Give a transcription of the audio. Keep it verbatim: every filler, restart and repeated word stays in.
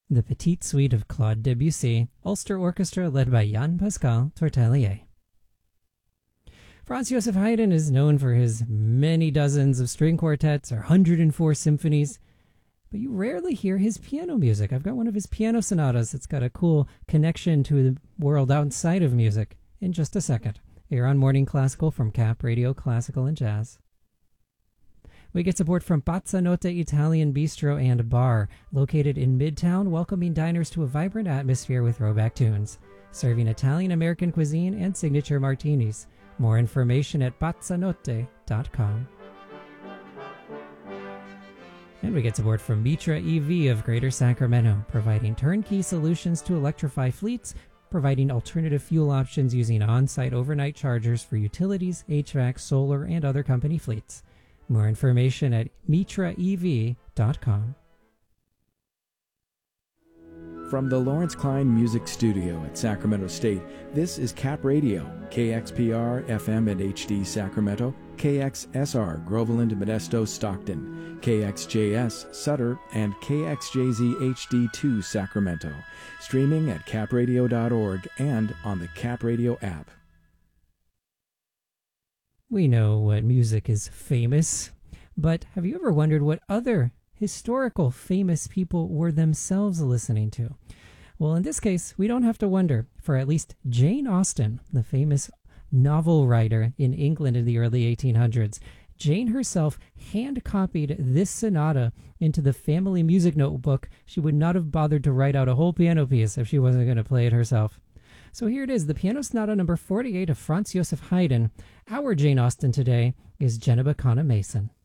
The Petite Suite of Claude Debussy, Ulster Orchestra led by Jean-Pascal Tortelier. Franz Joseph Haydn is known for his many dozens of string quartets or one hundred four symphonies, but you rarely hear his piano music. I've got one of his piano sonatas that's got a cool connection to the world outside of music in just a second. Here on Morning Classical from Cap Radio Classical and Jazz. We get support from Pazzanotte Italian Bistro and Bar, located in Midtown, welcoming diners to a vibrant atmosphere with throwback tunes, serving Italian-American cuisine and signature martinis. More information at pazzanotte dot com. And we get support from Mitra E V of Greater Sacramento, providing turnkey solutions to electrify fleets, providing alternative fuel options using on-site overnight chargers for utilities, H V A C, solar, and other company fleets. More information at mitra e v dot com. From the Lawrence Klein Music Studio at Sacramento State, this is Cap Radio, K X P R, F M and H D Sacramento, K X S R, Groveland, Modesto, Stockton, K X J S, Sutter, and K X J Z H D two Sacramento. Streaming at cap radio dot org and on the Cap Radio app. We know what music is famous, but have you ever wondered what other historical famous people were themselves listening to? Well, in this case, we don't have to wonder, for at least Jane Austen, the famous novel writer in England in the early eighteen hundreds, Jane herself hand-copied this sonata into the family music notebook. She would not have bothered to write out a whole piano piece if she wasn't going to play it herself. So here it is, the Piano Sonata number forty-eight of Franz Joseph Haydn. Our Jane Austen today is Jenna Bacana Mason.